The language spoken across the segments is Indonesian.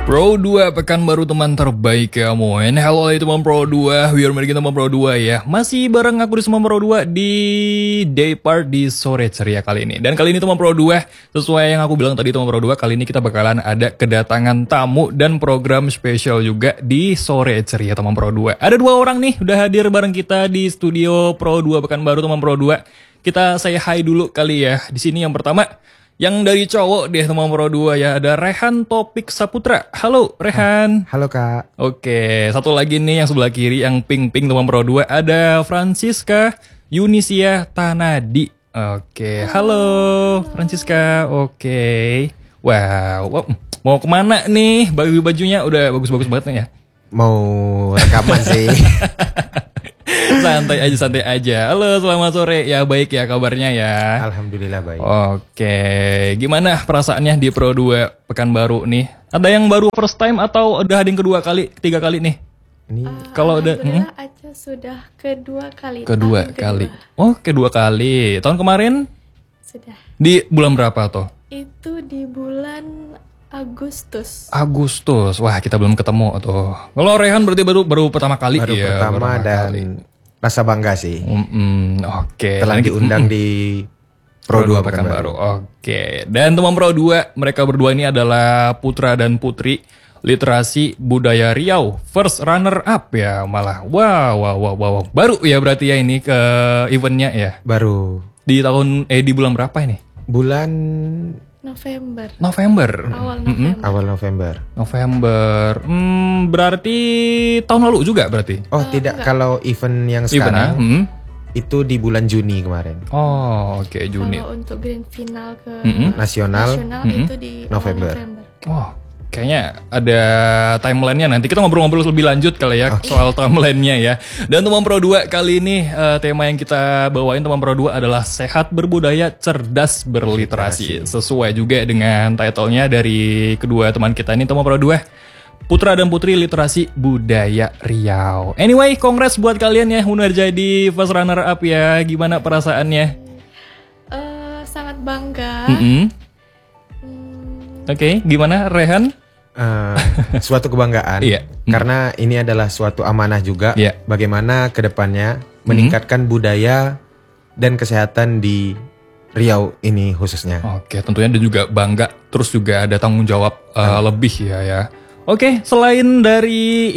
Pro 2 pekan baru teman terbaik kamu. And hello teman Pro 2, we are making teman Pro 2 ya. Masih bareng aku di teman Pro 2 di day part di sore ceria kali ini. Dan kali ini teman Pro 2, sesuai yang aku bilang tadi teman Pro 2, kali ini kita bakalan ada kedatangan tamu dan program spesial juga di sore ceria teman Pro 2. Ada dua orang nih udah hadir bareng kita di studio Pro 2 pekan baru teman Pro 2. Kita say hi dulu kali ya. Di sini yang pertama yang dari cowok deh teman Pro 2 ya, ada Rehan Topik Saputra. Halo Rehan. Halo Kak. Oke, satu lagi nih yang sebelah kiri yang pink-pink teman Pro 2, ada Francisca Yunisia Tanadi. Oke, halo Francisca. Oke. Wow, mau kemana nih? Baju-bajunya udah bagus-bagus banget nih ya. Mau rekaman sih. Santai aja. Halo, selamat sore. Ya baik ya kabarnya ya. Alhamdulillah baik. Oke, gimana perasaannya di Pro 2 Pekanbaru nih? Ada yang baru first time atau udah ada yang kedua kali, ketiga kali nih? Ini kalau udah aja sudah kedua kali. Kedua kali. Oh, kedua kali. Tahun kemarin? Sudah. Di bulan berapa tuh? Itu di bulan Agustus. Wah, kita belum ketemu tuh. Kalau Rehan berarti baru pertama kali baru ya. Pertama dan rasa bangga sih. Oke. Telah diundang di Pro 2 Pekanbaru. Oke. Dan teman Pro 2, mereka berdua ini adalah putra dan putri literasi budaya Riau. First runner up ya malah. Wow. Baru ya berarti ya ini ke eventnya ya. Baru. Di bulan berapa ini? Bulan November. Awal November. Berarti tahun lalu juga berarti? Oh tidak, kalau event yang sekarang itu di bulan Juni kemarin. Oh oke, Juni. Kalau untuk grand final ke nasional itu di November. Oh, kayaknya ada timelinenya, nanti kita ngobrol-ngobrol lebih lanjut kali ya soal timelinenya ya. Dan teman Pro 2 kali ini tema yang kita bawain teman Pro 2 adalah sehat berbudaya, cerdas berliterasi. Sesuai juga dengan title-nya dari kedua teman kita ini teman Pro 2. Putra dan Putri Literasi Budaya Riau. Anyway, congrats buat kalian ya udah jadi first runner up ya. Gimana perasaannya? Sangat bangga. Oke, gimana Rehan? Suatu kebanggaan. Iya. Karena ini adalah suatu amanah juga. Iya. Bagaimana kedepannya meningkatkan budaya dan kesehatan di Riau ini khususnya. Oke, tentunya ada juga bangga. Terus juga ada tanggung jawab lebih ya. Oke, selain dari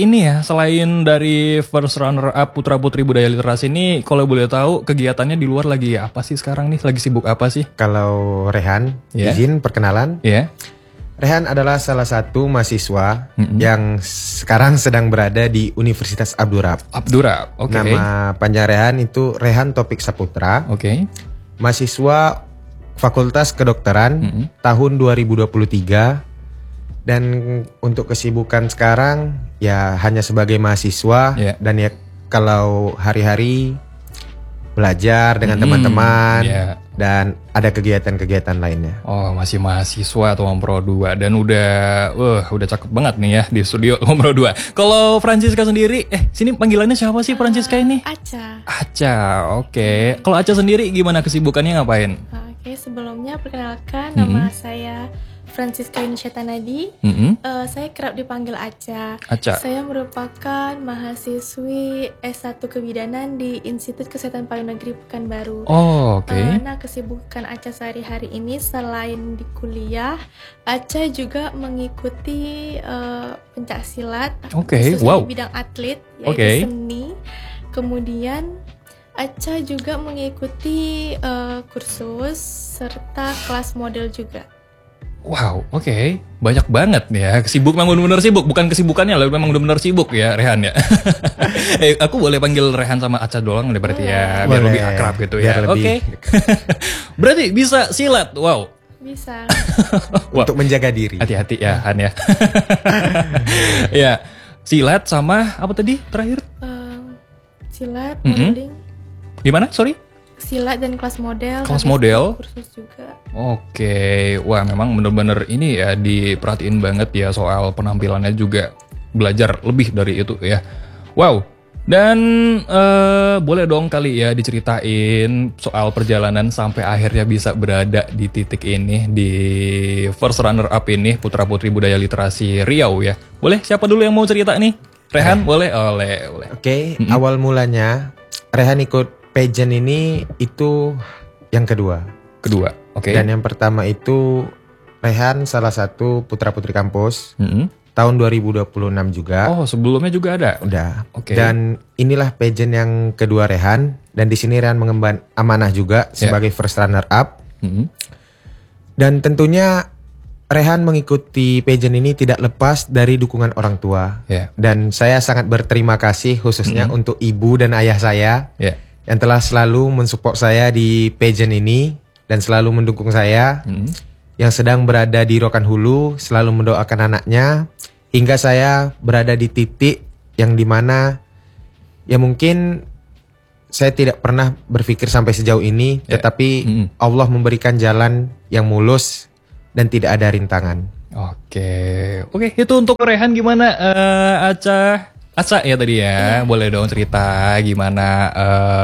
first runner up Putra Putri Budaya Literasi ini, kalau boleh tahu kegiatannya di luar lagi apa sih sekarang nih? Lagi sibuk apa sih? Kalau Rehan, izin perkenalan. Rehan adalah salah satu mahasiswa yang sekarang sedang berada di Universitas Abdurrahman. Oke. Nama panjang Rehan itu Rehan Topik Saputra. Oke. Mahasiswa Fakultas Kedokteran tahun 2023. Dan untuk kesibukan sekarang ya hanya sebagai mahasiswa dan ya kalau hari-hari belajar dengan teman-teman dan ada kegiatan-kegiatan lainnya. Oh, masih mahasiswa teman Pro 2 dan udah cakep banget nih ya di studio teman Pro 2. Kalau Francisca sendiri, sini panggilannya siapa sih Francisca ini? Aca, oke. Kalau Aca sendiri gimana kesibukannya, ngapain? Oke, sebelumnya perkenalkan nama saya Francisca Yunisia Tanadi. Saya kerap dipanggil Aca. Saya merupakan mahasiswi S1 Kebidanan di Institut Kesehatan Payung Negeri Pekanbaru. Nah, kesibukan Aca sehari-hari ini selain di kuliah, Aca juga mengikuti pencaksilat khususnya di bidang atlet, yaitu seni. Kemudian Aca juga mengikuti kursus serta kelas model juga. Wow, oke. Banyak banget nih ya. Memang benar-benar sibuk. Bukan kesibukannya lah, memang benar-benar sibuk ya Rehan ya. Aku boleh panggil Rehan sama Aca doang deh berarti ya. Biar lebih akrab gitu ya. Oke. Berarti bisa silat. Wow. Bisa. Untuk menjaga diri. Hati-hati ya Han ya. Ya. Silat sama apa tadi terakhir? Silat, modeling. Gimana? Sorry? Silat dan kelas model. Kursus juga. Oke, wah memang bener-bener ini ya diperhatiin banget ya soal penampilannya juga, belajar lebih dari itu ya. Wow, Dan boleh dong kali ya diceritain soal perjalanan sampai akhirnya bisa berada di titik ini, di first runner up ini, Putra Putri Budaya Literasi Riau ya. Boleh, siapa dulu yang mau cerita nih? Rehan, boleh? Boleh. Oke, awal mulanya Rehan ikut pageant ini itu yang kedua. Oke. Dan yang pertama itu Rehan salah satu putra putri kampus. Tahun 2026 juga. Oh, sebelumnya juga ada? Udah. Oke. Dan inilah pageant yang kedua Rehan. Dan di sini Rehan mengemban amanah juga sebagai first runner up. Dan tentunya Rehan mengikuti pageant ini tidak lepas dari dukungan orang tua. Dan saya sangat berterima kasih khususnya untuk ibu dan ayah saya. Yang telah selalu mensupport saya di pageant ini. Dan selalu mendukung saya, yang sedang berada di Rokan Hulu, selalu mendoakan anaknya, hingga saya berada di titik yang dimana ya mungkin saya tidak pernah berpikir sampai sejauh ini, tetapi Allah memberikan jalan yang mulus dan tidak ada rintangan. Oke, itu untuk Rehan gimana? Aca ya tadi ya, boleh dong cerita gimana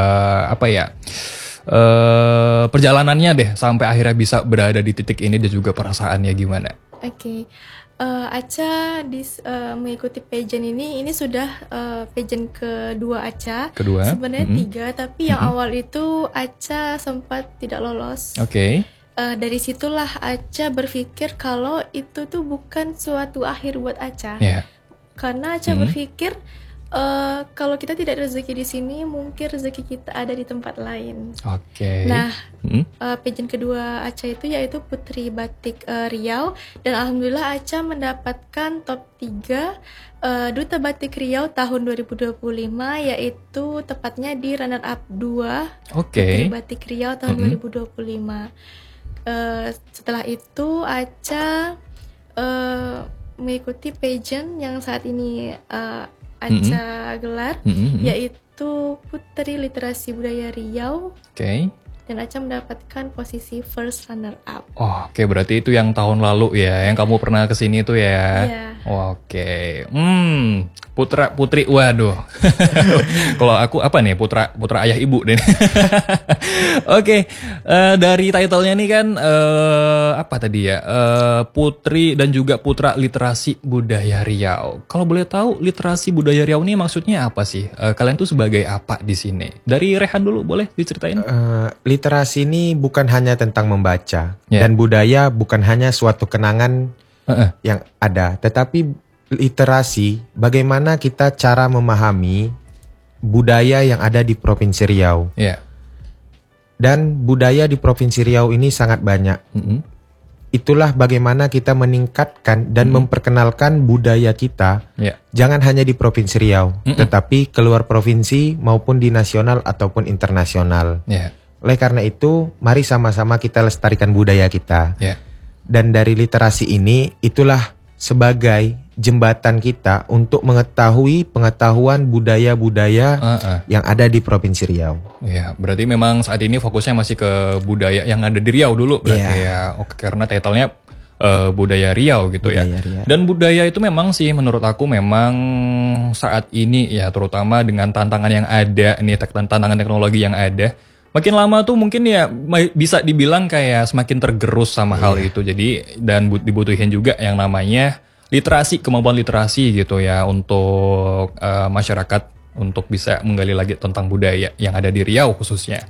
perjalanannya deh sampai akhirnya bisa berada di titik ini dan juga perasaannya gimana? Oke. Aca mengikuti pageant ini sudah pageant kedua Aca. Sebenarnya 3, tapi yang awal itu Aca sempat tidak lolos. Dari situlah Aca berpikir kalau itu tuh bukan suatu akhir buat Aca. Karena Aca berpikir kalau kita tidak rezeki di sini, mungkin rezeki kita ada di tempat lain. Nah, pageant kedua Aca itu yaitu Putri Batik Riau, dan alhamdulillah Aca mendapatkan top 3 Duta Batik Riau tahun 2025, yaitu tepatnya di runner up 2 Putri Batik Riau tahun 2025. Setelah itu Aca mengikuti pageant yang saat ini Aca gelar, yaitu Putri Literasi Budaya Riau. Dan Aca mendapatkan posisi first runner up. Berarti itu yang tahun lalu ya, yang kamu pernah kesini tuh ya. Putra putri, waduh. Kalau aku apa nih, putra ayah ibu deh. Dari title-nya nih kan apa tadi ya, Putri dan juga Putra Literasi Budaya Riau. Kalau boleh tahu Literasi Budaya Riau ini maksudnya apa sih? Kalian tuh sebagai apa di sini? Dari Rehan dulu boleh diceritain? Literasi ini bukan hanya tentang membaca, dan budaya bukan hanya suatu kenangan yang ada, tetapi literasi bagaimana kita cara memahami budaya yang ada di Provinsi Riau. Dan budaya di Provinsi Riau ini sangat banyak. Itulah bagaimana kita meningkatkan dan memperkenalkan budaya kita. Jangan hanya di Provinsi Riau, tetapi keluar provinsi maupun di nasional ataupun internasional. Oleh karena itu, mari sama-sama kita lestarikan budaya kita. Dan dari literasi ini, itulah sebagai jembatan kita untuk mengetahui pengetahuan budaya-budaya yang ada di Provinsi Riau. Berarti memang saat ini fokusnya masih ke budaya yang ada di Riau dulu berarti karena title-nya budaya Riau gitu Riau. Dan budaya itu memang sih menurut aku memang saat ini ya, terutama dengan tantangan yang ada nih, tantangan teknologi yang ada, makin lama tuh mungkin ya bisa dibilang kayak semakin tergerus sama hal itu. Jadi dan dibutuhin juga yang namanya literasi, kemampuan literasi gitu ya untuk masyarakat untuk bisa menggali lagi tentang budaya yang ada di Riau khususnya.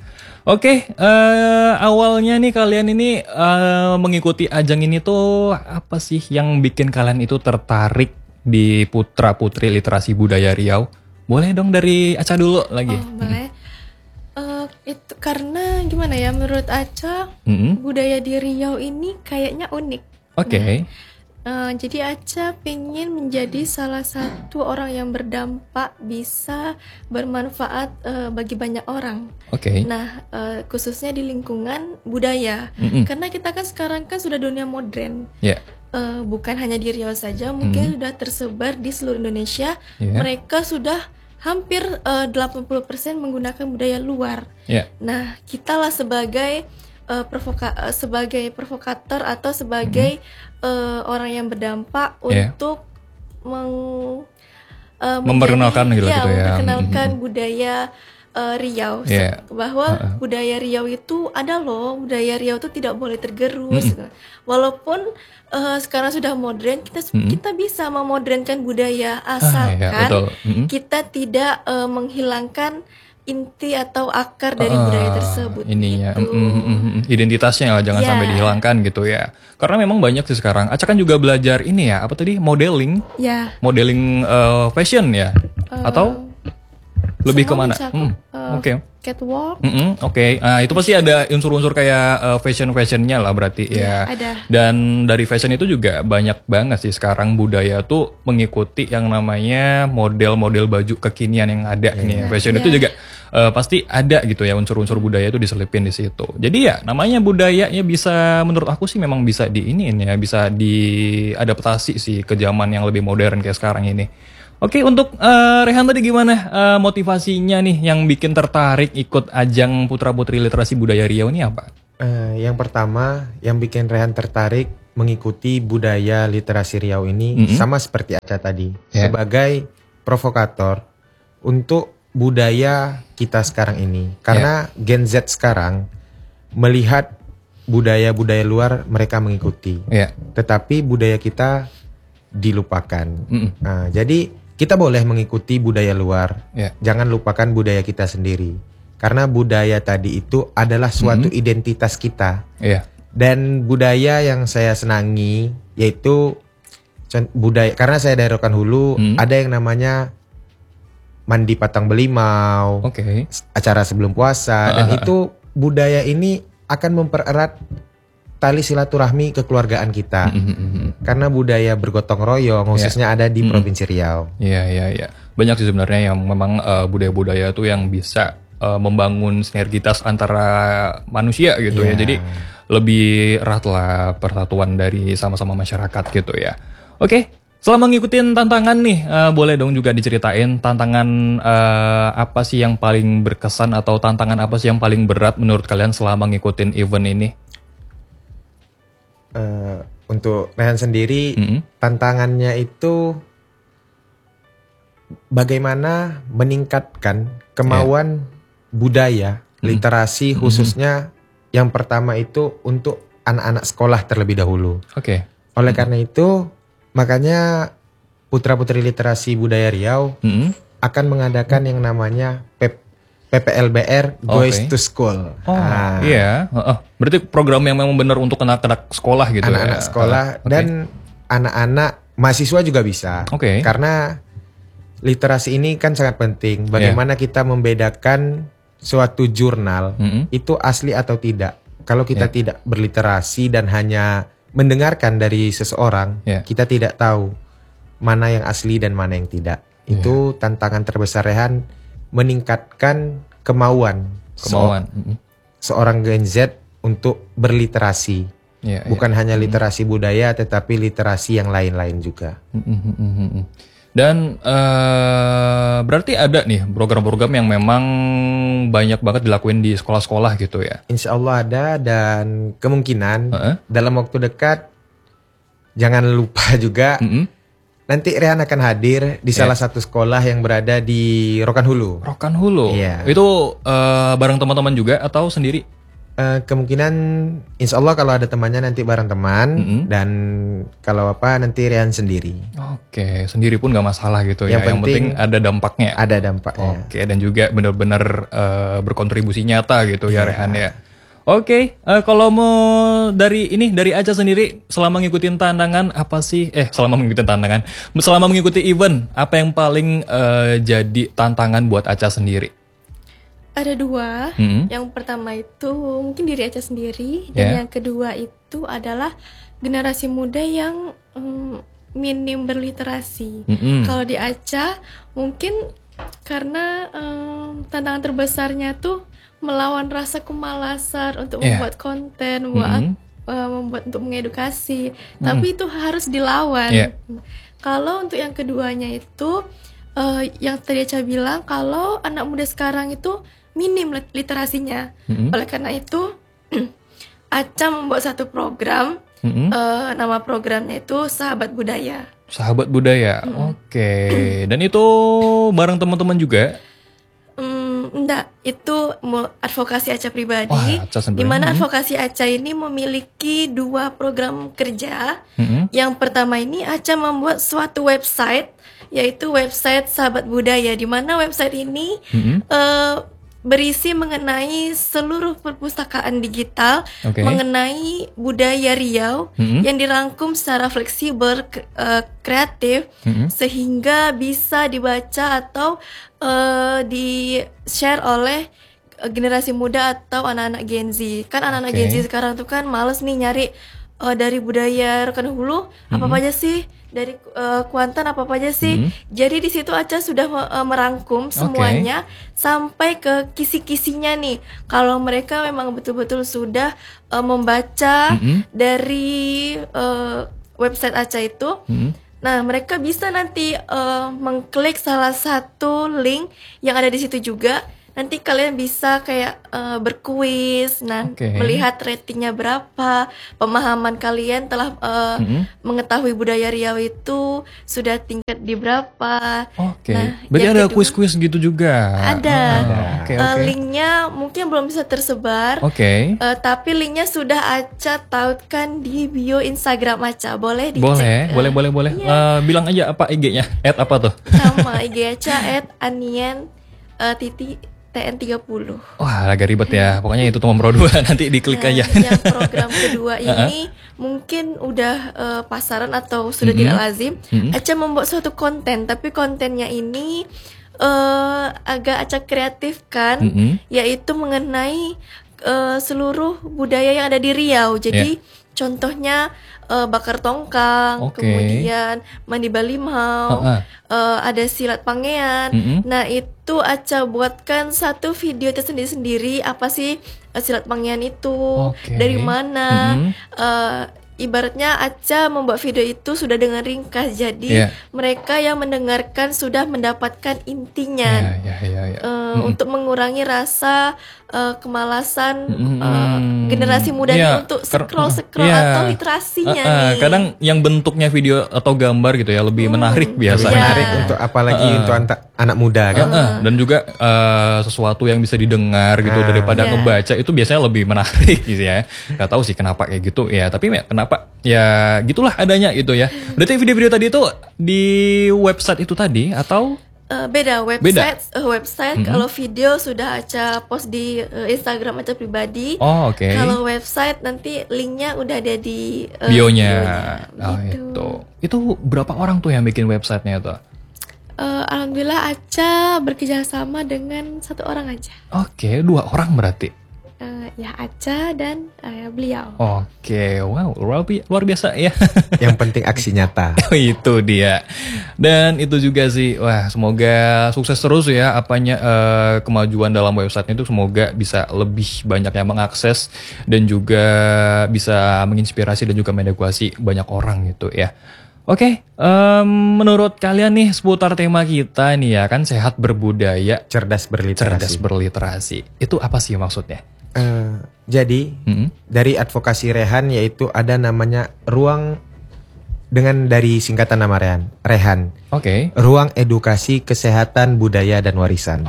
Awalnya nih kalian ini mengikuti ajang ini tuh apa sih yang bikin kalian itu tertarik di Putra Putri Literasi Budaya Riau? Boleh dong dari Aca dulu lagi. Boleh. Itu karena gimana ya, menurut Aca budaya di Riau ini kayaknya unik. Jadi Aca pengen menjadi salah satu orang yang berdampak, bisa bermanfaat bagi banyak orang. Nah, khususnya di lingkungan budaya. Karena kita kan sekarang kan sudah dunia modern. Bukan hanya di Riau saja, mungkin sudah tersebar di seluruh Indonesia. Mereka sudah hampir 80% menggunakan budaya luar. Nah, kitalah sebagai sebagai provokator atau sebagai orang yang berdampak untuk memperkenalkan gitu ya. Memperkenalkan budaya Riau, bahwa budaya Riau itu ada loh, budaya Riau itu tidak boleh tergerus. Walaupun sekarang sudah modern, kita bisa memodernkan budaya asalkan kita tidak menghilangkan inti atau akar dari budaya tersebut. Ininya, identitasnya jangan sampai dihilangkan gitu ya. Karena memang banyak sih sekarang. Aca kan juga belajar ini ya, apa tadi, modeling, modeling fashion ya, atau lebih kemana? Oke. Catwalk. Oke. Itu pasti ada unsur-unsur kayak fashionnya lah berarti ya. Ada. Dan dari fashion itu juga banyak banget sih sekarang budaya tuh mengikuti yang namanya model-model baju kekinian yang ada nih. Fashion itu juga pasti ada gitu ya, unsur-unsur budaya itu diselipin di situ. Jadi ya namanya budayanya bisa, menurut aku sih memang bisa bisa diadaptasi sih ke zaman yang lebih modern kayak sekarang ini. Oke, untuk Rehan tadi gimana motivasinya nih yang bikin tertarik ikut ajang Putra Putri Literasi Budaya Riau ini apa? Yang pertama yang bikin Rehan tertarik mengikuti budaya literasi Riau ini sama seperti Aca tadi, sebagai provokator untuk budaya kita sekarang ini. Karena Gen Z sekarang melihat budaya-budaya luar mereka mengikuti, tetapi budaya kita dilupakan. Jadi kita boleh mengikuti budaya luar, jangan lupakan budaya kita sendiri. Karena budaya tadi itu adalah suatu identitas kita. Dan budaya yang saya senangi yaitu budaya, karena saya dari Rokan Hulu, ada yang namanya mandi patang belimau, acara sebelum puasa, dan itu budaya ini akan mempererat tali silaturahmi kekeluargaan kita. Karena budaya bergotong royong khususnya ada di Provinsi Riau. Iya. Banyak sih sebenarnya yang memang budaya-budaya itu yang bisa membangun sinergitas antara manusia gitu ya. Jadi lebih erat lah persatuan dari sama-sama masyarakat gitu ya. Oke, selama ngikutin tantangan nih, boleh dong juga diceritain tantangan apa sih yang paling berkesan atau tantangan apa sih yang paling berat menurut kalian selama ngikutin event ini? Untuk Rehan sendiri, tantangannya itu bagaimana meningkatkan kemauan budaya, literasi khususnya yang pertama itu untuk anak-anak sekolah terlebih dahulu. Oleh karena itu, makanya Putra Putri Literasi Budaya Riau akan mengadakan yang namanya PPLBR Goes to School. Berarti program yang memang benar untuk anak-anak sekolah gitu, anak-anak sekolah dan anak-anak mahasiswa juga bisa. Karena literasi ini kan sangat penting. Bagaimana kita membedakan suatu jurnal itu asli atau tidak. Kalau kita tidak berliterasi dan hanya mendengarkan dari seseorang, kita tidak tahu mana yang asli dan mana yang tidak. Itu tantangan terbesar Rehan, meningkatkan kemauan seorang Gen Z untuk berliterasi. Bukan hanya literasi budaya, tetapi literasi yang lain-lain juga. Dan berarti ada nih program-program yang memang banyak banget dilakuin di sekolah-sekolah gitu ya? Insya Allah ada, dan kemungkinan dalam waktu dekat, jangan lupa juga nanti Rehan akan hadir di salah satu sekolah yang berada di Rokan Hulu. Rokan Hulu? Itu bareng teman-teman juga atau sendiri? Kemungkinan insya Allah kalau ada temannya nanti bareng teman, dan kalau apa nanti Rehan sendiri. Sendiri pun gak masalah gitu ya. Yang penting ada dampaknya. Ada dampaknya. Dan juga benar-benar berkontribusi nyata gitu ya Rehan ya. Kalau mau dari Aca sendiri, selama ngikutin tantangan apa sih? Selama mengikuti event, apa yang paling jadi tantangan buat Aca sendiri? Ada dua. Yang pertama itu mungkin diri Aca sendiri, dan yang kedua itu adalah generasi muda yang minim berliterasi. Kalau di Aca mungkin karena tantangan terbesarnya tuh melawan rasa kemalasan untuk membuat konten, membuat untuk mengedukasi, tapi itu harus dilawan. Kalau untuk yang keduanya itu yang tadi Aca bilang, kalau anak muda sekarang itu minim literasinya. Oleh karena itu Aca membuat satu program Nama programnya itu Sahabat Budaya. Sahabat Budaya, oke. Dan itu bareng teman-teman juga? Enggak, itu advokasi Aca pribadi. Di mana advokasi Aca ini memiliki 2 program kerja. Yang pertama ini Aca membuat suatu website, yaitu website Sahabat Budaya, di mana website ini berisi mengenai seluruh perpustakaan digital mengenai budaya Riau yang dirangkum secara fleksibel, kreatif, sehingga bisa dibaca atau di-share oleh generasi muda atau anak-anak Gen Z. Kan anak-anak Gen Z sekarang tuh kan males nih nyari dari budaya Rokan Hulu apa aja sih, dari Kuantan apa aja sih. Jadi di situ Aca sudah merangkum semuanya sampai ke kisi-kisinya nih. Kalau mereka memang betul-betul sudah membaca dari website Aca itu, nah mereka bisa nanti mengklik salah satu link yang ada di situ juga. Nanti kalian bisa kayak berkuis, melihat ratingnya berapa, pemahaman kalian telah mengetahui budaya Riau itu sudah tingkat di berapa. Nah, berarti ada kuis-kuis gitu juga? Ada. Linknya mungkin belum bisa tersebar, tapi linknya sudah Aca tautkan di bio Instagram Aca. Boleh dicek. Boleh. Bilang aja apa IG-nya, apa tuh? Sama IG Aca @anien TN30. Wah, agak ribet ya. Pokoknya itu teman Pro 2, nanti diklik aja. Yang program kedua ini mungkin udah pasaran atau sudah tidak lazim. Aca membuat suatu konten, tapi kontennya ini agak Aca kreatifkan, yaitu mengenai seluruh budaya yang ada di Riau. Jadi contohnya bakar tongkang, kemudian mandi balimau, ada silat pangean. Nah itu Aca buatkan satu video tersendiri-sendiri, apa sih silat pangean itu, dari mana. Ibaratnya Aca membuat video itu sudah dengan ringkas, jadi mereka yang mendengarkan sudah mendapatkan intinya. Untuk mengurangi rasa kemalasan generasi muda ini untuk scroll atau literasinya nih. Kadang yang bentuknya video atau gambar gitu ya lebih menarik biasanya. Menarik untuk apalagi untuk anak muda kan. Dan juga sesuatu yang bisa didengar gitu daripada ngebaca itu biasanya lebih menarik gitu ya. Gak tahu sih kenapa kayak gitu ya, tapi kenapa ya gitulah adanya gitu ya. Berarti video-video tadi itu di website itu tadi atau beda website. Kalau video sudah Aca post di Instagram Aca pribadi. Kalau website nanti linknya udah ada di bionya. Itu berapa orang tuh yang bikin websitenya tuh? Alhamdulillah Aca bekerjasama dengan 1 orang aja. 2 orang berarti. Ya Aca dan beliau. Wow, luar biasa ya. Yang penting aksi nyata. Itu dia. Dan itu juga sih, wah semoga sukses terus ya kemajuan dalam websitenya itu, semoga bisa lebih banyak yang mengakses dan juga bisa menginspirasi dan juga mengedukasi banyak orang gitu ya. Menurut kalian nih seputar tema kita nih ya kan, sehat berbudaya, cerdas berliterasi. Itu apa sih maksudnya? Jadi dari advokasi Rehan, yaitu ada namanya ruang dengan dari singkatan nama Rehan. Ruang Edukasi Kesehatan Budaya dan Warisan.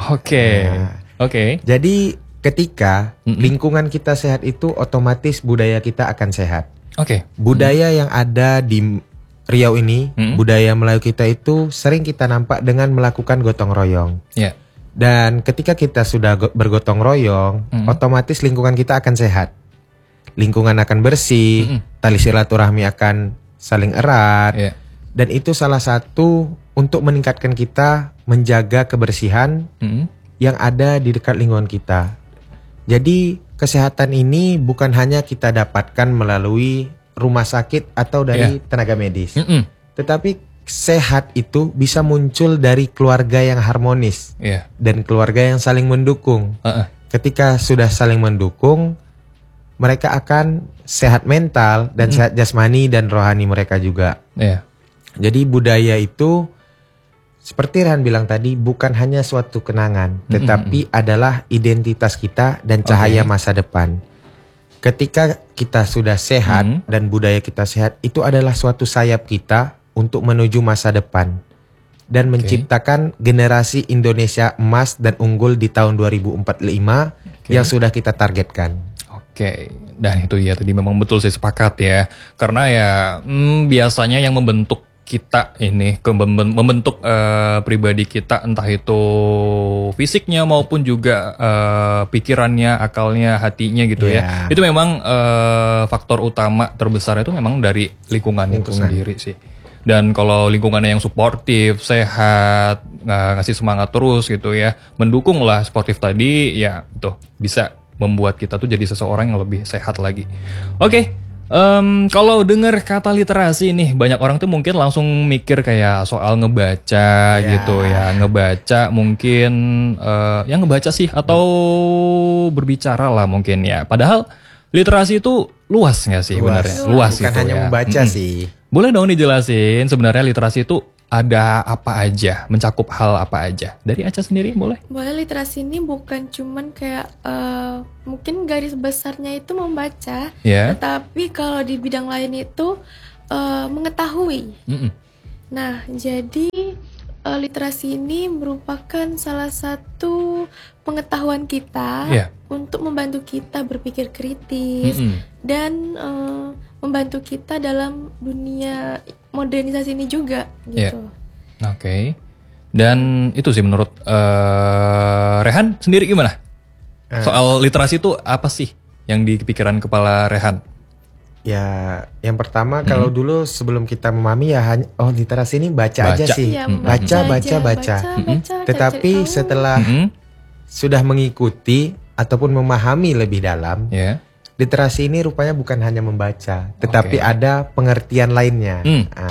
Jadi ketika lingkungan kita sehat itu otomatis budaya kita akan sehat. Budaya yang ada di Riau ini, budaya Melayu kita itu sering kita nampak dengan melakukan gotong royong. Dan ketika kita sudah bergotong royong, otomatis lingkungan kita akan sehat. Lingkungan akan bersih, tali silaturahmi akan saling erat. Dan itu salah satu untuk meningkatkan kita menjaga kebersihan yang ada di dekat lingkungan kita. Jadi kesehatan ini bukan hanya kita dapatkan melalui rumah sakit atau dari tenaga medis. Tetapi sehat itu bisa muncul dari keluarga yang harmonis dan keluarga yang saling mendukung. Ketika sudah saling mendukung, mereka akan sehat mental dan sehat jasmani dan rohani mereka juga. Jadi budaya itu seperti Rehan bilang tadi, bukan hanya suatu kenangan, tetapi adalah identitas kita dan cahaya masa depan. ketika kita sudah sehat dan budaya kita sehat, itu adalah suatu sayap kita untuk menuju masa depan dan menciptakan generasi Indonesia emas dan unggul di tahun 2045 yang sudah kita targetkan. Oke, dan itu ya tadi memang betul sih, sepakat ya. Karena ya biasanya yang membentuk kita ini, membentuk pribadi kita, entah itu fisiknya maupun juga pikirannya, akalnya, hatinya gitu ya. Itu memang faktor utama terbesar itu memang dari lingkungan itu sendiri sih. Dan kalau lingkungannya yang suportif, sehat, ngasih semangat terus gitu ya, mendukung lah sportif tadi, ya itu bisa membuat kita tuh jadi seseorang yang lebih sehat lagi. Oke. Kalau dengar kata literasi nih, banyak orang tuh mungkin langsung mikir kayak soal ngebaca gitu ya. Ngebaca mungkin, ya ngebaca sih atau berbicara lah mungkin ya. Padahal literasi itu luas gak sih benernya? Luas bukan gitu hanya ya. membaca sih. Boleh dong dijelasin sebenarnya literasi itu ada apa aja, mencakup hal apa aja? Dari Aca sendiri boleh? Boleh, literasi ini bukan cuman kayak mungkin garis besarnya itu membaca, tetapi kalau di bidang lain itu mengetahui. Nah, jadi literasi ini merupakan salah satu pengetahuan kita untuk membantu kita berpikir kritis dan membantu kita dalam dunia modernisasi ini juga gitu. Oke. Dan itu sih menurut Rehan sendiri gimana? Soal literasi itu apa sih yang di pikiran kepala Rehan? Ya, yang pertama kalau dulu sebelum kita memahami ya hanya literasi ini baca aja sih. Ya, baca. Tetapi setelah sudah mengikuti ataupun memahami lebih dalam, literasi ini rupanya bukan hanya membaca, tetapi ada pengertian lainnya.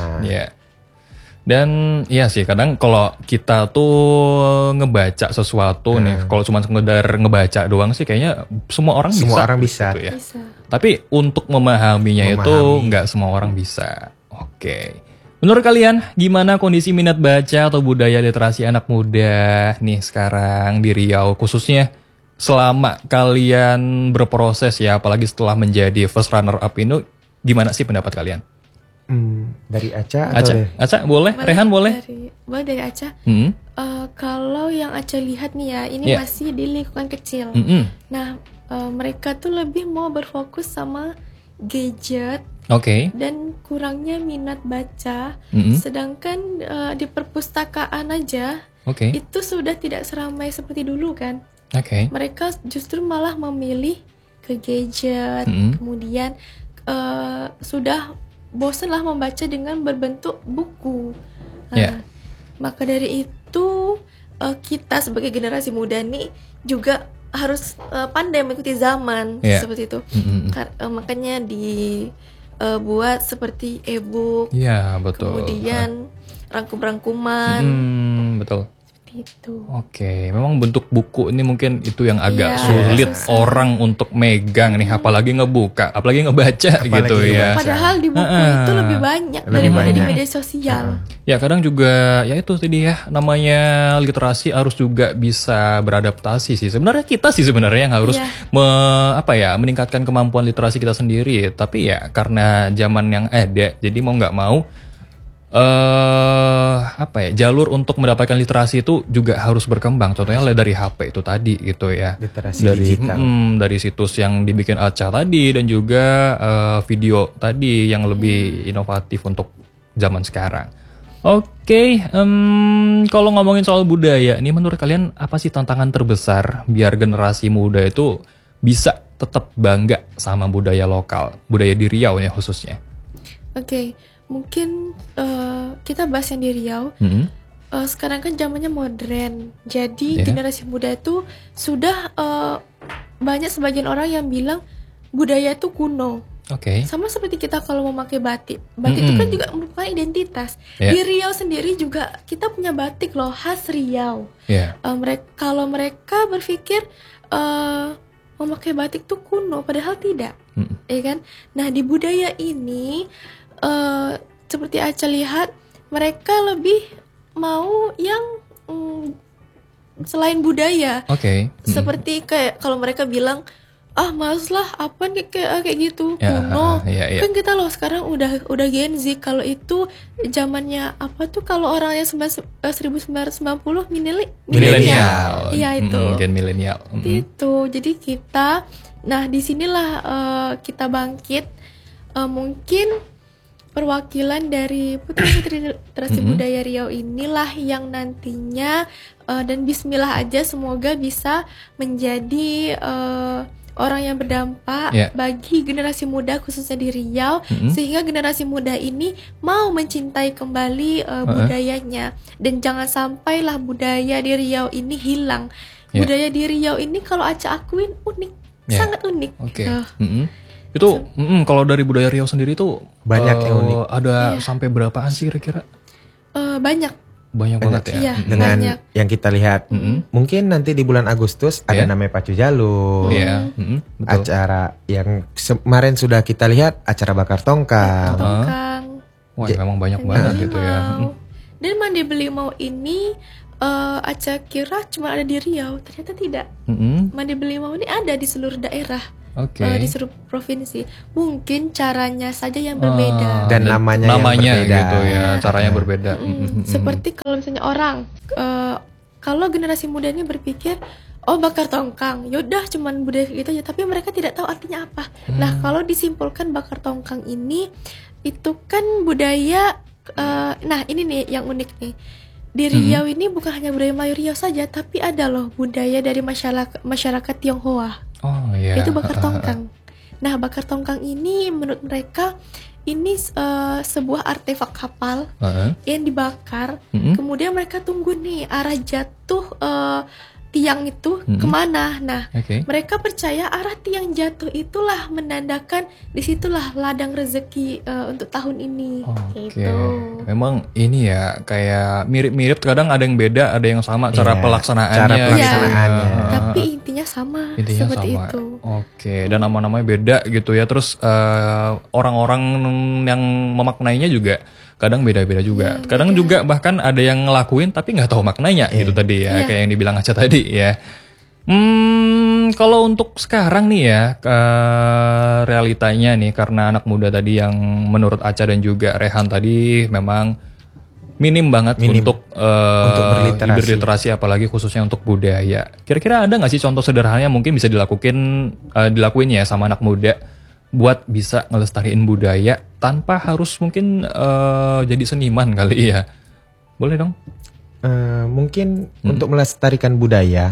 Dan iya sih, kadang kalau kita tuh ngebaca sesuatu nih, kalau cuma sekedar ngebaca doang sih kayaknya semua orang bisa. Gitu ya. Tapi untuk memahaminya itu nggak semua orang bisa. Oke. Menurut kalian gimana kondisi minat baca atau budaya literasi anak muda nih sekarang di Riau, khususnya selama kalian berproses ya, apalagi setelah menjadi first runner up ini, gimana sih pendapat kalian? Dari Aca atau Aca boleh? Rehan boleh? Dari Aca. Kalau yang Aca lihat nih ya, ini masih di lingkungan kecil. Nah, mereka tuh lebih mau berfokus sama gadget. Dan kurangnya minat baca. Sedangkan di perpustakaan aja itu sudah tidak seramai seperti dulu kan. Mereka justru malah memilih ke gadget. Kemudian sudah bosan lah membaca dengan berbentuk buku. Maka dari itu kita sebagai generasi muda nih juga harus pandai mengikuti zaman seperti itu. Makanya dibuat seperti e-book. Betul. Kemudian rangkum-rangkuman. Betul. Itu. Memang bentuk buku ini mungkin itu yang agak sulit orang untuk megang nih, apalagi ngebuka, apalagi ngebaca gitu ya. Padahal di buku itu lebih banyak daripada di media sosial. Ya kadang juga ya itu tadi ya, namanya literasi harus juga bisa beradaptasi sih. Sebenarnya kita sih sebenarnya yang harus meningkatkan kemampuan literasi kita sendiri. Tapi ya karena zaman yang ada, jadi mau nggak mau jalur untuk mendapatkan literasi itu juga harus berkembang. Contohnya dari HP itu tadi gitu ya. Literasi digital. Dari situs yang dibikin Aca tadi dan juga video tadi yang lebih inovatif untuk zaman sekarang. Kalau ngomongin soal budaya, ini menurut kalian apa sih tantangan terbesar biar generasi muda itu bisa tetap bangga sama budaya lokal, budaya di Riau ya khususnya? Mungkin kita bahas yang di Riau. Sekarang kan zamannya modern, jadi generasi muda itu sudah banyak sebagian orang yang bilang budaya itu kuno. Sama seperti kita kalau memakai batik, batik itu kan juga merupakan identitas. Di Riau sendiri juga kita punya batik loh, khas Riau. Kalau mereka berpikir memakai batik itu kuno, padahal tidak, ya kan? Nah di budaya ini seperti Aca lihat, mereka lebih mau yang selain budaya. Seperti kayak kalau mereka bilang males lah apa nih kayak gitu kuno. Kan kita loh sekarang udah Gen Z. Kalau itu zamannya apa tuh kalau orangnya 1990 milenial. Iya itu. Gen milenial. Itu. Jadi kita disinilah kita bangkit. Mungkin perwakilan dari putri-putri literasi budaya Riau inilah yang nantinya dan bismillah aja semoga bisa menjadi orang yang berdampak bagi generasi muda khususnya di Riau, sehingga generasi muda ini mau mencintai kembali budayanya, dan jangan sampailah budaya di Riau ini hilang. Budaya di Riau ini kalau Aca akuin unik, sangat unik. Itu kalau dari budaya Riau sendiri tuh banyak yang unik. Ada sampai berapaan sih kira-kira? Banyak banget ya. Dengan banyak. Yang kita lihat, mungkin nanti di bulan Agustus ada namanya Pacu Jalur. Acara yang kemarin sudah kita lihat, acara bakar tongkang. Wah, memang banyak banget gitu ya. Dan Mandi Belimau ini Aca kira cuma ada di Riau, ternyata tidak. Mandi Belimau ini ada di seluruh daerah. Di seluruh provinsi. Mungkin caranya saja yang berbeda dan namanya yang berbeda gitu ya, caranya berbeda. Seperti kalau misalnya orang kalau generasi muda ini berpikir bakar tongkang, yaudah cuman budaya gitu aja, tapi mereka tidak tahu artinya apa. Nah, kalau disimpulkan bakar tongkang ini itu kan budaya ini nih yang unik nih. Di Riau ini bukan hanya budaya Melayu Riau saja, tapi ada loh budaya dari masyarakat Tionghoa. Itu bakar tongkang. Nah, bakar tongkang ini menurut mereka ini sebuah artefak kapal yang dibakar. Kemudian mereka tunggu nih arah jatuh tiang itu kemana. Nah, mereka percaya arah tiang jatuh itulah menandakan disitulah ladang rezeki untuk tahun ini. Gitu. Memang ini ya kayak mirip-mirip, kadang ada yang beda, ada yang sama cara pelaksanaannya. Tapi intinya sama. Seperti itu. Dan nama-namanya beda gitu ya. Terus orang-orang yang memaknainya juga kadang beda-beda juga. Kadang juga bahkan ada yang ngelakuin tapi nggak tahu maknanya gitu tadi ya, kayak yang dibilang Aca tadi ya. Kalau untuk sekarang nih ya, realitanya nih karena anak muda tadi yang menurut Aca dan juga Rehan tadi memang minim banget untuk berliterasi, apalagi khususnya untuk budaya. Kira-kira ada nggak sih contoh sederhananya mungkin bisa dilakuin ya sama anak muda buat bisa ngelestariin budaya tanpa harus mungkin jadi seniman kali ya? Boleh dong? Mungkin untuk melestarikan budaya,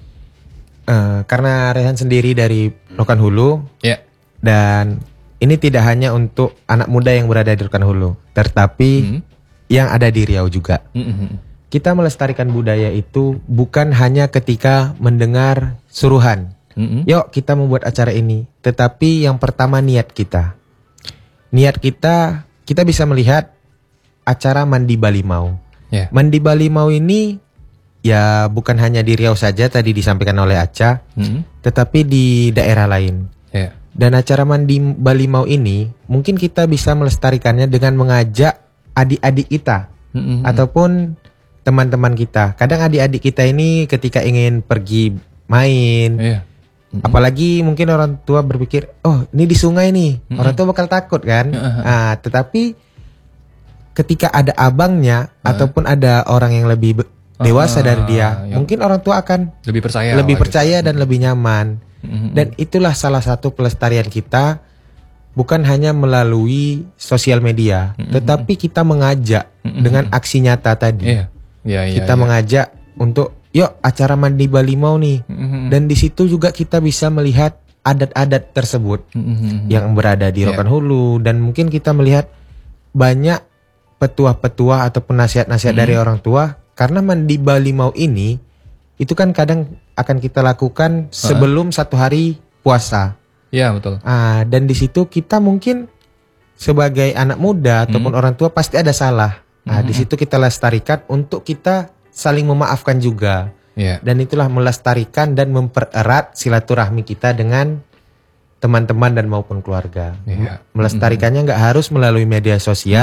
karena Rehan sendiri dari Rokan Hulu, dan ini tidak hanya untuk anak muda yang berada di Rokan Hulu, tetapi yang ada di Riau juga. Kita melestarikan budaya itu bukan hanya ketika mendengar suruhan. Yuk kita membuat acara ini. Tetapi yang pertama niat kita. Niat kita bisa melihat acara Mandi Balimau. Mandi Balimau ini ya bukan hanya di Riau saja tadi disampaikan oleh Aca, tetapi di daerah lain. Dan acara Mandi Balimau ini mungkin kita bisa melestarikannya dengan mengajak adik-adik kita ataupun teman-teman kita. Kadang adik-adik kita ini ketika ingin pergi main, apalagi mungkin orang tua berpikir, oh ini di sungai nih, orang tua bakal takut kan. Tetapi ketika ada abangnya ataupun ada orang yang lebih dewasa dari dia, mungkin orang tua akan lebih percaya dan lebih nyaman. Dan itulah salah satu pelestarian kita, bukan hanya melalui sosial media, tetapi kita mengajak dengan aksi nyata tadi. Kita mengajak untuk yuk acara Mandi Balimau nih, dan di situ juga kita bisa melihat adat-adat tersebut yang berada di Rokan Hulu, dan mungkin kita melihat banyak petuah-petuah ataupun nasihat-nasihat dari orang tua, karena Mandi Balimau ini itu kan kadang akan kita lakukan sebelum satu hari puasa. Iya betul. Dan di situ kita mungkin sebagai anak muda ataupun orang tua pasti ada salah. Di situ kita lestarikan untuk kita saling memaafkan juga. Dan itulah melestarikan dan mempererat silaturahmi kita dengan teman-teman dan maupun keluarga. Melestarikannya nggak harus melalui media sosial,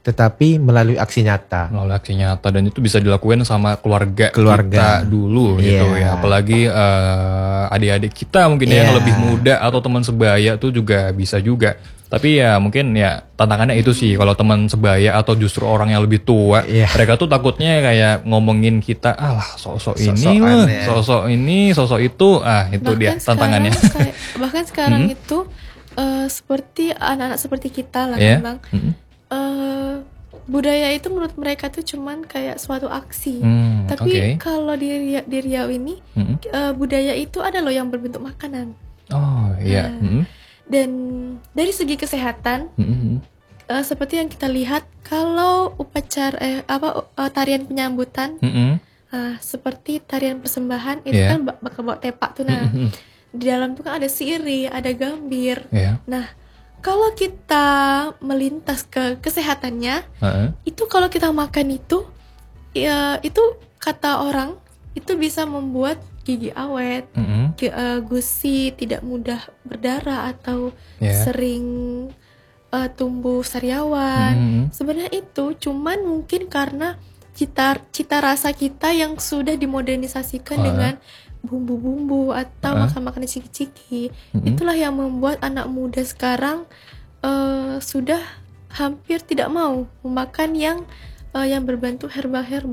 tetapi melalui aksi nyata. Melalui aksi nyata, dan itu bisa dilakukan sama keluarga kita dulu gitu ya. Apalagi adik-adik kita mungkin yang lebih muda atau teman sebaya tuh juga bisa juga. Tapi ya mungkin ya tantangannya itu sih, kalau teman sebaya atau justru orang yang lebih tua, mereka tuh takutnya kayak ngomongin kita, sosok ini, sosok itu, itu bahkan dia tantangannya. Bahkan sekarang itu seperti anak-anak seperti kita lah memang. Budaya itu menurut mereka tuh cuman kayak suatu aksi. Tapi kalau di Riau ini budaya itu ada loh yang berbentuk makanan. Oh iya. Dan dari segi kesehatan, seperti yang kita lihat kalau upacara tarian penyambutan, seperti tarian persembahan itu kan bakal bawa tepak tuh. Nah, di dalam tuh kan ada sirih, ada gambir. Nah, kalau kita melintas ke kesehatannya, itu kalau kita makan itu, ya itu kata orang itu bisa membuat gigi awet, gusi tidak mudah berdarah atau sering tumbuh sariawan. Sebenarnya itu cuman mungkin karena cita rasa kita yang sudah dimodernisasikan dengan bumbu-bumbu atau makan-makan ciki-ciki. Itulah yang membuat anak muda sekarang sudah hampir tidak mau memakan yang berbentuk herbal-herbal.